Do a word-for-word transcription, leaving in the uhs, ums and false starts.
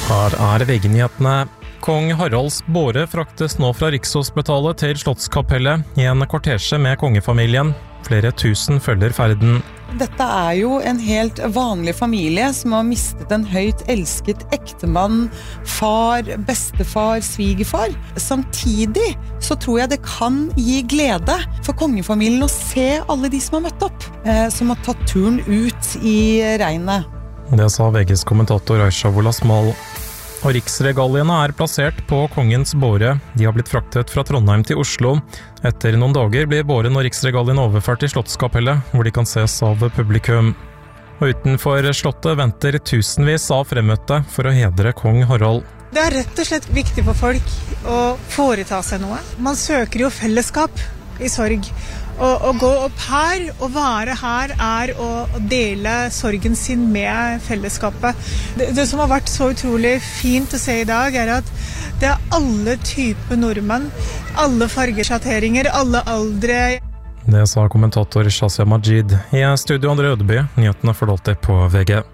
Her er V G-nyhetene. Kong Haralds båre fraktes nå fra Rikshospitalet til Slottskapellet i en kortesje med kongefamilien. Flere tusen følger ferden. Dette er jo en helt vanlig familie som har mistet en høyt elsket ektemann, far, bestefar, svigerfar. Samtidig så tror jeg det kan gi glede for kongefamilien å se alle de som har møtt opp, eh, som har tatt turen ut i regnet. Det sa V G's kommentator Aisha Wolasmal. Og riksregaliene er plassert på kongens båre. De har blitt fraktet fra Trondheim til Oslo. Etter noen dager blir båren og riksregaliene overført til Slottskapellet, hvor de kan ses av publikum. Og utenfor slottet venter tusenvis av fremmøtte for å hedre kong Harald. Det er rett og slett viktig for folk å foreta seg noe. Man søker jo fellesskap i sorg. Og å gå opp her og være her er å dele sorgen sin med fellesskapet. Det, det som har vært så utrolig fint å se i dag er at det er alle typer nordmenn, alle fargesjatteringer, alle aldre. Det sa kommentator Shazia Majid. I studio Andre Ødeby, nyhetene får du alltid på V G.